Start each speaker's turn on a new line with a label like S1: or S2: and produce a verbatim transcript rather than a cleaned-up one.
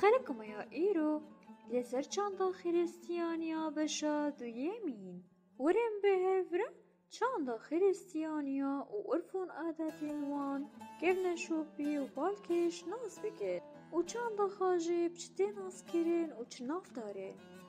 S1: خلقم يا إيرو لسر چاندا خريستيانيا بشا دو يمين ورم بهفرة چاندا خريستيانيا و عرفون عادتين وان كيفنا شوبي و بالكش ناس بكر و چاندا خاجب چتي ناس كرين و چناف دارين